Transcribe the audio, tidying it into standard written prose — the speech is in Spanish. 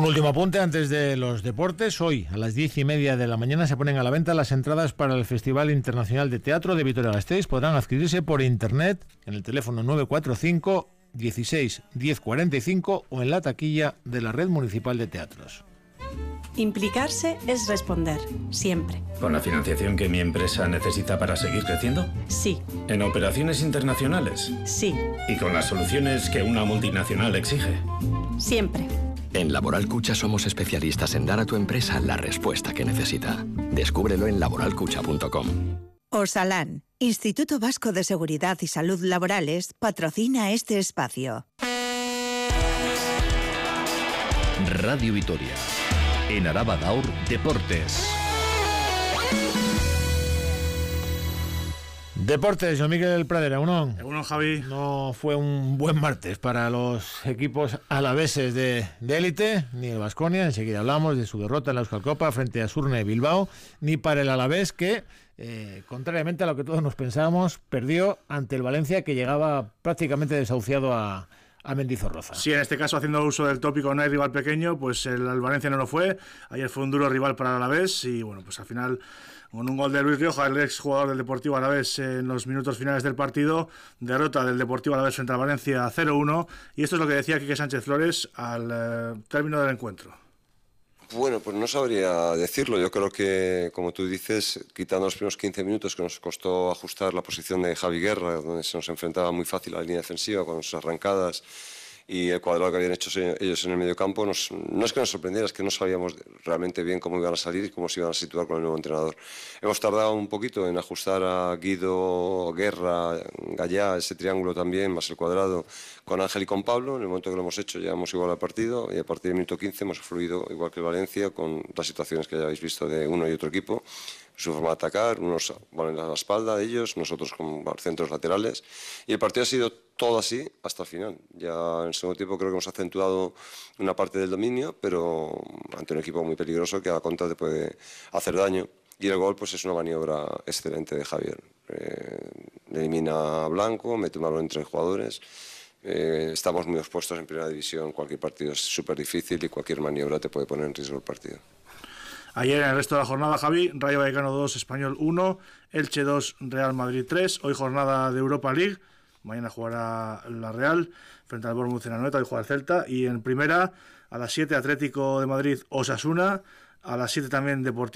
Un último apunte antes de los deportes. Hoy, a las 10:30 de la mañana, se ponen a la venta las entradas para el Festival Internacional de Teatro de Vitoria-Gasteiz. Podrán adquirirse por internet en el teléfono 945 16 1045 o en la taquilla de la Red Municipal de Teatros. Implicarse es responder, siempre. ¿Con la financiación que mi empresa necesita para seguir creciendo? Sí. ¿En operaciones internacionales? Sí. ¿Y con las soluciones que una multinacional exige? Siempre. En Laboral Cucha somos especialistas en dar a tu empresa la respuesta que necesita. Descúbrelo en laboralcucha.com. Osalan, Instituto Vasco de Seguridad y Salud Laborales, patrocina este espacio. Radio Vitoria. En Araba Gaur, Deportes. Deportes, Joan Miguel Pradera, Egunon. Egunon, Javi. No fue un buen martes para los equipos alaveses de élite, ni el Baskonia, enseguida hablamos de su derrota en la Euskal Copa frente a Surne Bilbao, ni para el Alavés que, contrariamente a lo que todos nos pensábamos, perdió ante el Valencia, que llegaba prácticamente desahuciado a Mendizorroza. Sí, en este caso, haciendo uso del tópico no hay rival pequeño, pues el Valencia no lo fue. Ayer fue un duro rival para el Alavés y bueno, pues al final, con un gol de Luis Rioja, el ex jugador del Deportivo Alavés, en los minutos finales del partido, derrota del Deportivo Alavés frente al Valencia 0-1, y esto es lo que decía Quique Sánchez Flores al término del encuentro. Bueno, pues no sabría decirlo. Yo creo que, como tú dices, quitando los primeros 15 minutos que nos costó ajustar la posición de Javi Guerra, donde se nos enfrentaba muy fácil a la línea defensiva con sus arrancadas y el cuadrado que habían hecho ellos en el medio campo, no es que nos sorprendiera, es que no sabíamos realmente bien cómo iban a salir y cómo se iban a situar con el nuevo entrenador. Hemos tardado un poquito en ajustar a Guido, Guerra, Gallá, ese triángulo también, más el cuadrado, con Ángel y con Pablo. En el momento que lo hemos hecho llegamos igual al partido y a partir del minuto 15 hemos fluido igual que el Valencia, con las situaciones que ya habéis visto de uno y otro equipo, su forma de atacar, unos van a la espalda de ellos, nosotros con centros laterales, y el partido ha sido todo así hasta el final. Ya en el segundo tiempo creo que hemos acentuado una parte del dominio, pero ante un equipo muy peligroso que a la contra te puede hacer daño, y el gol pues es una maniobra excelente de Javier. Elimina a Blanco, mete un balón entre jugadores. Estamos muy expuestos en primera división, cualquier partido es súper difícil y cualquier maniobra te puede poner en riesgo el partido. Ayer en el resto de la jornada, Javi, Rayo Vallecano 2, Español 1, Elche 2, Real Madrid 3, hoy jornada de Europa League, mañana jugará la Real frente al Bournemouth en Anoeta, hoy juega el Celta, y en primera a las 7 Atlético de Madrid Osasuna, a las 7 también Deportivo